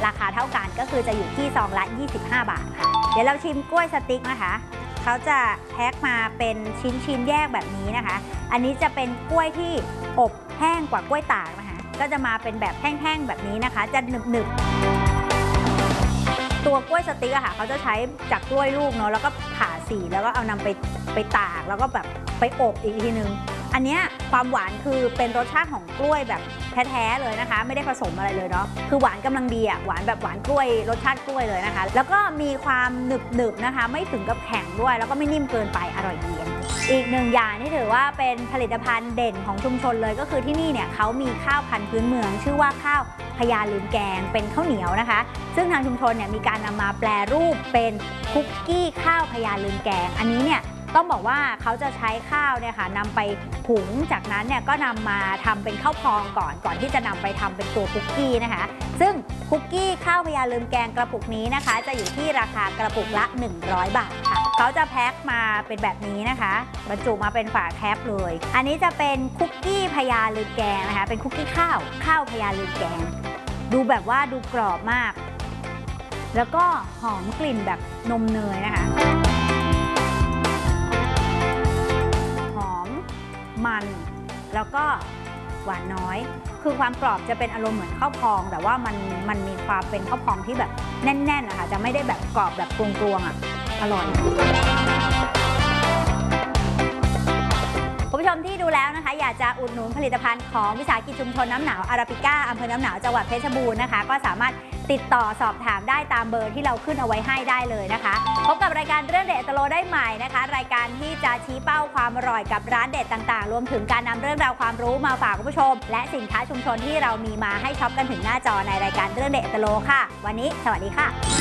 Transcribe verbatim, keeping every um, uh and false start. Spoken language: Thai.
ราคาเท่ากันก็คือจะอยู่ที่ซองละยี่สิบห้าบาทค่ะเดี๋ยวเราชิมกล้วยสติ๊กนะคะเขาจะแพ็คมาเป็นชิ้นๆแยกแบบนี้นะคะอันนี้จะเป็นกล้วยที่อบแห้งกว่ากล้วยตากนะคะก็จะมาเป็นแบบแห้งๆแบบนี้นะคะจะหนึบๆตัวกล้วยสติ๊กอะค่ะเขาจะใช้จากกล้วยลูกเนาะแล้วก็ผ่าสีแล้วก็เอานำไปไปตากแล้วก็แบบไปอบอีกทีนึงอันนี้ความหวานคือเป็นรสชาติของกล้วยแบบแท้ๆเลยนะคะไม่ได้ผสมอะไรเลยเนาะคือหวานกำลังดีอะหวานแบบหวานกล้วยรสชาติกล้วยเลยนะคะแล้วก็มีความหนึบๆนะคะไม่ถึงกับแข็งด้วยแล้วก็ไม่นิ่มเกินไปอร่อยดีอีกหนึ่งอย่างที่ถือว่าเป็นผลิตภัณฑ์เด่นของชุมชนเลยก็คือที่นี่เนี่ยเขามีข้าวพันธุ์พื้นเมืองชื่อว่าข้าวพญาลืมแกงเป็นข้าวเหนียวนะคะซึ่งทางชุมชนเนี่ยมีการนำมาแปรรูปเป็นคุกกี้ข้าวพญาลืมแกงอันนี้เนี่ยต้องบอกว่าเขาจะใช้ข้าวเนี่ยค่ะนำไปหุงจากนั้นเนี่ยก็นำมาทำเป็นข้าวพองก่อนก่อนที่จะนำไปทำเป็นตัวคุกกี้นะคะซึ่งคุกกี้ข้าวพญาลืมแกงกระปุกนี้นะคะจะอยู่ที่ราคากระปุกละหนึ่งร้อยบาทค่ะเขาจะแพ็คมาเป็นแบบนี้นะคะบรรจุมาเป็นฝาแคปเลยอันนี้จะเป็นคุกกี้พญาลืมแกงนะคะเป็นคุกกี้ข้าวข้าวพญาลืมแกงดูแบบว่าดูกรอบมากแล้วก็หอมกลิ่นแบบนมเนยนะคะมันแล้วก็หวานน้อยคือความกรอบจะเป็นอารมณ์เหมือนข้าวพองแต่ว่ามันมันมีความเป็นข้าวพองที่แบบแน่นๆนะคะจะไม่ได้แบบกรอบแบบกรวงๆอ่ะอร่อยคุณผู้ชมที่ดูแล้วนะคะอยากจะอุดหนุนผลิตภัณฑ์ของวิสาหกิจชุมชนน้ำหนาวอาราบิก้าอำเภอน้ำหนาวจังหวัดเพชรบูรณ์นะคะก็สามารถติดต่อสอบถามได้ตามเบอร์ที่เราขึ้นเอาไว้ให้ได้เลยนะคะพบกับรายการเรื่องเด็ดอัตโลได้ใหม่นะคะรายการที่จะชี้เป้าความอร่อยกับร้านเด็ดต่างๆรวมถึงการนำเรื่องราวความรู้มาฝากคุณผู้ชมและสินค้าชุมชนที่เรามีมาให้ช็อปกันถึงหน้าจอในรายการเรื่องเด็ดอัตโลค่ะวันนี้สวัสดีค่ะ